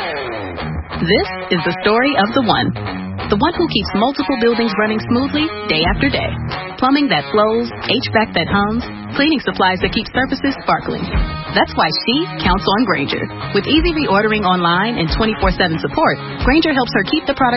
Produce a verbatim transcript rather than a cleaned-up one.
This is the story of the one. The one who keeps multiple buildings running smoothly day after day. Plumbing that flows, H V A C that hums, cleaning supplies that keep surfaces sparkling. That's why she counts on Grainger. With easy reordering online and twenty-four seven support, Grainger helps her keep the product